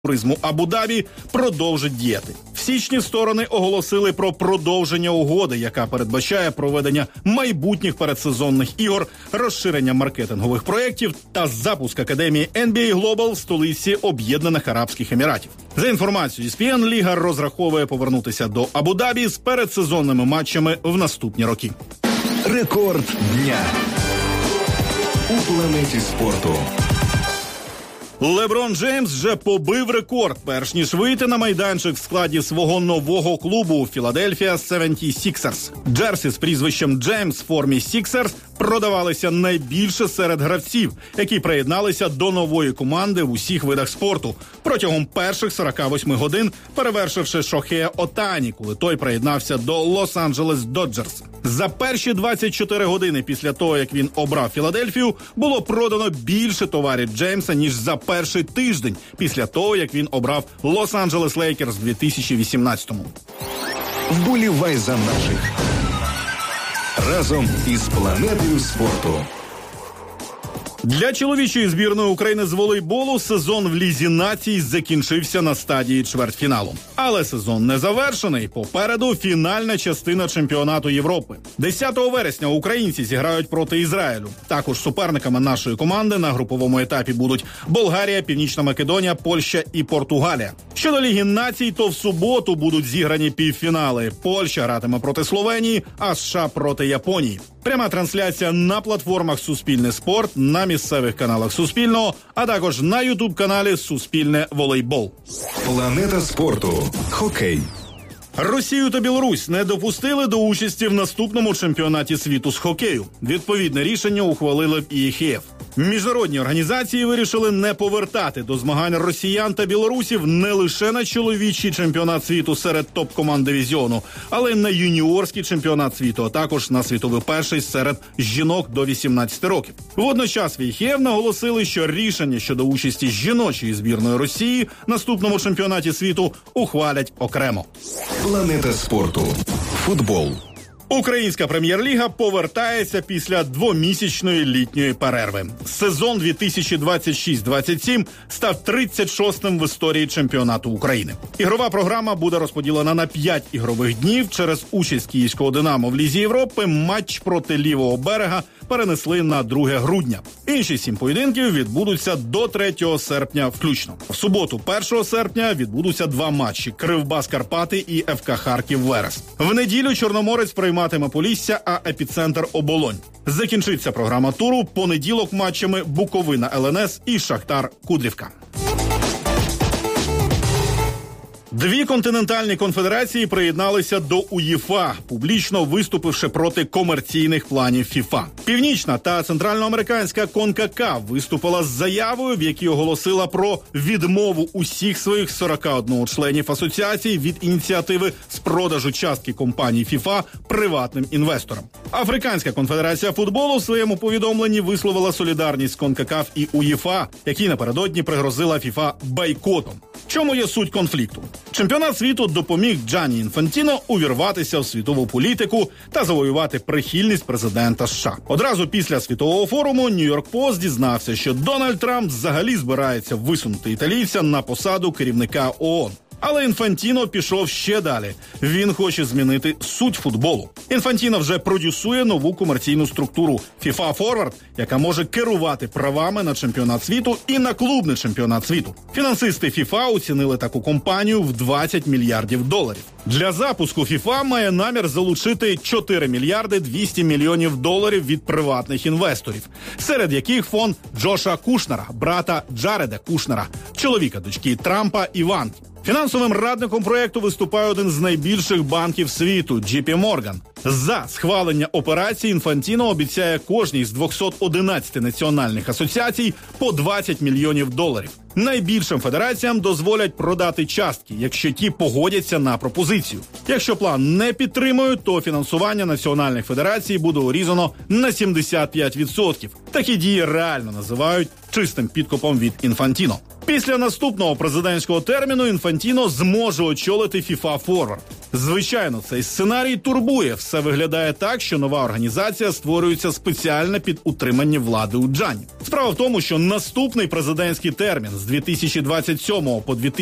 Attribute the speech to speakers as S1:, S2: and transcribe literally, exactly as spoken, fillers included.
S1: туризму Абу-Дабі продовжить діяти. В січні сторони оголосили про продовження угоди, яка передбачає проведення майбутніх передсезонних ігор, розширення маркетингових проєктів та запуск академії ен бі ей Global в столиці Об'єднаних Арабських Еміратів. За інформацією ес пі ен, ліга розраховує повернутися до Абу-Дабі з передсезонними матчами в наступні роки.
S2: Рекорд дня у планеті спорту.
S1: Леброн Джеймс вже побив рекорд, перш ніж вийти на майданчик в складі свого нового клубу Philadelphia севентісіксерс. Джерсі з прізвищем Джеймс в формі Сіксерс продавалися найбільше серед гравців, які приєдналися до нової команди в усіх видах спорту, протягом перших сорока восьми годин перевершивши Шохея Отані, коли той приєднався до Лос-Анджелес Доджерс. За перші двадцять чотири години після того, як він обрав Філадельфію, було продано більше товарів Джеймса, ніж за перший тиждень після того, як він обрав Лос-Анджелес Лейкерс в дві тисячі вісімнадцятому.
S2: Вболівай за наших. Разом із планетою спорту.
S1: Для чоловічої збірної України з волейболу сезон в Лізі націй закінчився на стадії чвертьфіналу. Але сезон не завершений. Попереду фінальна частина чемпіонату Європи. десятого вересня українці зіграють проти Ізраїлю. Також суперниками нашої команди на груповому етапі будуть Болгарія, Північна Македонія, Польща і Португалія. Щодо Ліги націй, то в суботу будуть зіграні півфінали. Польща гратиме проти Словенії, а США проти Японії. Пряма трансляція на платформах «Суспільне спорт», на місцевих каналах Суспільного, а також на ютуб-каналі «Суспільне волейбол».
S2: Планета спорту. Хокей.
S1: Росію та Білорусь не допустили до участі в наступному чемпіонаті світу з хокею. Відповідне рішення ухвалили в і ейч еф. Міжнародні організації вирішили не повертати до змагань росіян та білорусів не лише на чоловічий чемпіонат світу серед топ-команд дивізіону, але й на юніорський чемпіонат світу, а також на світовий перший серед жінок до вісімнадцяти років. Водночас в і ейч еф наголосили, що рішення щодо участі жіночої збірної Росії в наступному чемпіонаті світу ухвалять окремо.
S2: Планета спорту. Футбол.
S1: Українська прем'єр-ліга повертається після двомісячної літньої перерви. Сезон дві тисячі двадцять шість двадцять сім став тридцять шостим в історії чемпіонату України. Ігрова програма буде розподілена на п'ять ігрових днів. Через участь київського «Динамо» в Лізі Європи матч проти лівого берега перенесли на друге грудня. Інші сім поєдинків відбудуться до третього серпня включно. В суботу, першого серпня, відбудуться два матчі – Кривбас-Карпати і еф ка Харків-Верес. В неділю Чорноморець прийматиме Полісся, а Епіцентр – Оболонь. Закінчиться програма туру понеділок матчами Буковина-ел ен ес і Шахтар-Кудрівка. Дві континентальні конфедерації приєдналися до УЄФА, публічно виступивши проти комерційних планів ФІФА. Північна та центральноамериканська КОНКАКАФ виступила з заявою, в якій оголосила про відмову усіх своїх сорока одного членів асоціації від ініціативи з продажу частки компанії ФІФА приватним інвесторам. Африканська конфедерація футболу в своєму повідомленні висловила солідарність з КОНКАКАФ і УЄФА, які напередодні пригрозила ФІФА бойкотом. Чому є суть конфлікту? Чемпіонат світу допоміг Джанні Інфантіно увірватися в світову політику та завоювати прихильність президента США. Одразу після світового форуму Нью-Йорк Пост дізнався, що Дональд Трамп взагалі збирається висунути італійця на посаду керівника ООН. Але Інфантіно пішов ще далі. Він хоче змінити суть футболу. Інфантіно вже продюсує нову комерційну структуру FIFA Forward, яка може керувати правами на чемпіонат світу і на клубний чемпіонат світу. Фінансисти FIFA оцінили таку компанію в двадцять мільярдів доларів. Для запуску FIFA має намір залучити чотири мільярди двісті мільйонів доларів від приватних інвесторів, серед яких фонд Джоша Кушнера, брата Джареда Кушнера, чоловіка дочки Трампа Іванки. Фінансовим радником проєкту виступає один з найбільших банків світу – джей пі Morgan. За схвалення операції Інфантіно обіцяє кожній з двохсот одинадцяти національних асоціацій по двадцять мільйонів доларів. Найбільшим федераціям дозволять продати частки, якщо ті погодяться на пропозицію. Якщо план не підтримують, то фінансування національних федерацій буде урізано на сімдесят п'ять відсотків. Такі дії реально називають чистим підкупом від Інфантіно. Після наступного президентського терміну Інфантіно зможе очолити FIFA Forward. Звичайно, цей сценарій турбує. Все виглядає так, що нова організація створюється спеціально під утримання влади у Джанні. Справа в тому, що наступний президентський термін з дві тисячі двадцять сьомого по дві тисячі